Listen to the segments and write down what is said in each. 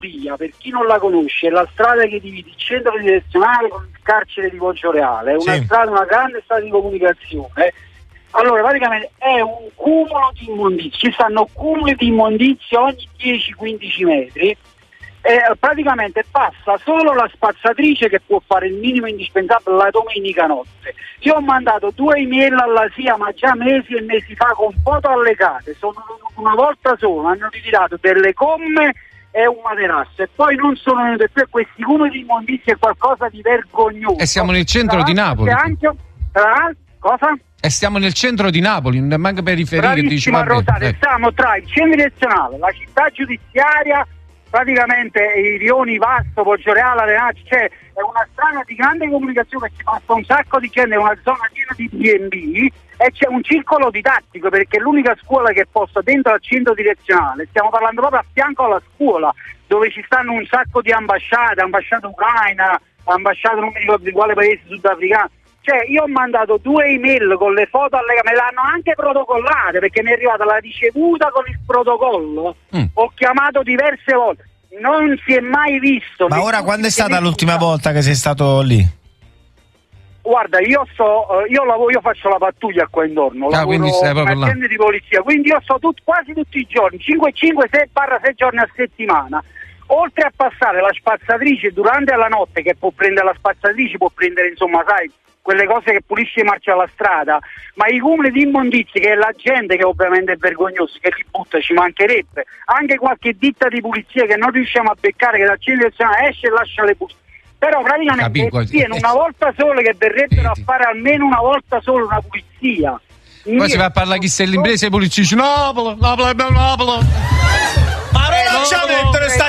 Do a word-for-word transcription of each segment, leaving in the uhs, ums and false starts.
via, per chi non la conosce, è la strada che divide il centro direzionale con il carcere di Poggioreale, è una sì. strada, una grande strada di comunicazione. Allora praticamente è un cumulo di immondizie, ci stanno cumuli di immondizie ogni dieci quindici metri e praticamente passa solo la spazzatrice che può fare il minimo indispensabile la domenica notte. Io ho mandato due email alla S I A ma già mesi e mesi fa con foto allegate, sono una volta sola, hanno ritirato delle gomme e un materasso e poi non sono venuti più, questi cumuli di immondizie è qualcosa di vergognoso. E siamo nel centro di Napoli. Anche, tra, cosa? E stiamo nel centro di Napoli, non è manco periferia che dici vabbè. Rosale, eh. Stiamo tra il centro direzionale, la città giudiziaria, praticamente i rioni Vasto, Poggioreale, Arenacci, cioè è una strada di grande comunicazione che ci passa un sacco di gente, è una zona piena di B and B e c'è un circolo didattico perché è l'unica scuola che è posta dentro al centro direzionale, stiamo parlando proprio a fianco alla scuola dove ci stanno un sacco di ambasciate, ambasciata ucraina, ambasciata non mi ricordo di quale paese sudafricano. Cioè io ho mandato due email con le foto allegate, me l'hanno anche protocollate perché mi è arrivata la ricevuta con il protocollo, mm. ho chiamato diverse volte, non si è mai visto. Ma ora quando è stata l'ultima volta che sei stato lì? Guarda, io sto, io lavoro, io faccio la pattuglia qua intorno, ah, lavoro come agente di polizia, quindi io sto tut, quasi tutti i giorni, cinque cinque sei giorni a settimana. Oltre a passare la spazzatrice durante la notte, che può prendere la spazzatrice, può prendere insomma, sai, quelle cose che pulisce i marci alla strada, ma i cumuli di immondizie che è la gente che ovviamente è vergognosa, che li butta, ci mancherebbe, anche qualche ditta di pulizia che non riusciamo a beccare, che dal centro direzionale esce e lascia le buste, però praticamente viene una volta sola che verrebbero a fare almeno una volta sola una pulizia. Poi Niente. Si va a parlare chi sei l'inglese e i polizisti Napoli, Napoli, Napoli. Ma non ci mettere sta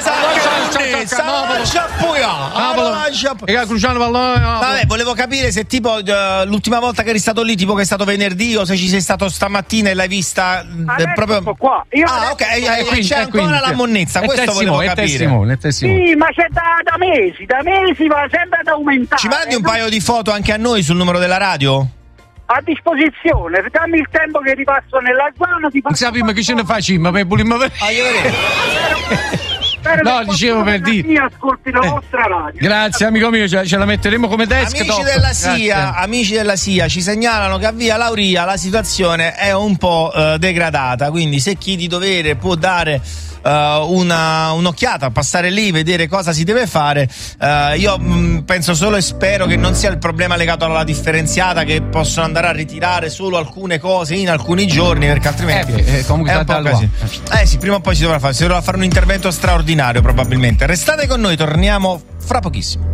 Vabbè, volevo capire se tipo uh, l'ultima volta che eri stato lì, tipo che è stato venerdì, o se ci sei stato stamattina e l'hai vista eh, proprio qua. Io ah, ok, eh, eh, quindi, c'è eh, ancora quindi, la monnezza, è questo tessimo, volevo è capire. Tessimo, è tessimo. Sì, ma c'è da, da mesi, da mesi va sempre ad aumentare. Ci mandi un paio di foto anche a noi sul numero della radio? A disposizione, dammi il tempo che ripasso nella zona. Ti non sappiamo che ce ne facciamo per volimmo vedere. Ah, io vedo. No, dicevo per dire. Ascolti la vostra radio. Grazie amico mio, ce, ce la metteremo come desk. Amici top. della S I A, Grazie. amici della S I A ci segnalano che a Via Lauria la situazione è un po' uh, degradata, quindi se chi di dovere può dare uh, una, un'occhiata, passare lì, vedere cosa si deve fare, uh, io mh, penso solo e spero che non sia il problema legato alla differenziata, che possono andare a ritirare solo alcune cose in alcuni giorni, perché altrimenti eh, eh, comunque è un po' così. Eh sì, prima o poi si dovrà fare, si dovrà fare un intervento straordinario probabilmente. Restate con noi, torniamo fra pochissimo.